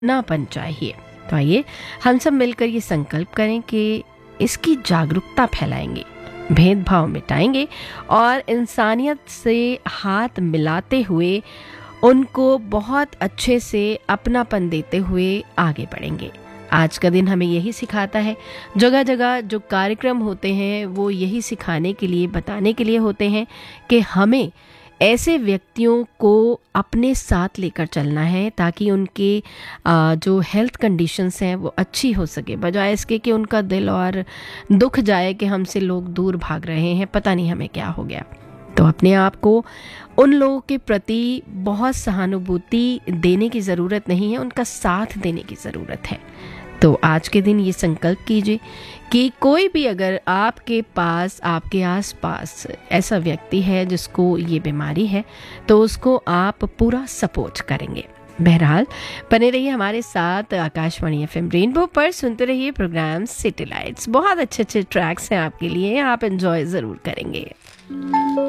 नापन चाहिए। तो आइए हम सब मिलकर ये संकल्प करें कि इसकी जागरूकता फैलाएंगे, भेदभाव मिटाएंगे और इंसानियत से हाथ मिलाते हुए उनको बहुत अच्छे से अपनापन देते हुए आगे बढ़ेंगे। आज का दिन हमें यही सिखाता है। जगह जगह जो कार्यक्रम होते हैं वो यही सिखाने के लिए, बताने के लिए होते हैं कि हमें ऐसे व्यक्तियों को अपने साथ लेकर चलना है ताकि उनके जो हेल्थ कंडीशंस हैं वो अच्छी हो सके, बजाय इसके कि उनका दिल और दुख जाए कि हमसे लोग दूर भाग रहे हैं, पता नहीं हमें क्या हो गया। तो अपने आप को उन लोगों के प्रति बहुत सहानुभूति देने की ज़रूरत नहीं है, उनका साथ देने की ज़रूरत है। तो आज के दिन ये संकल्प कीजिए कि कोई भी अगर आपके पास, आपके आसपास ऐसा व्यक्ति है जिसको ये बीमारी है, तो उसको आप पूरा सपोर्ट करेंगे। बहरहाल बने रहिए हमारे साथ आकाशवाणी एफएम रेनबो पर, सुनते रहिए प्रोग्राम सिटी लाइट्स। बहुत अच्छे अच्छे ट्रैक्स हैं आपके लिए, आप एंजॉय ज़रूर करेंगे।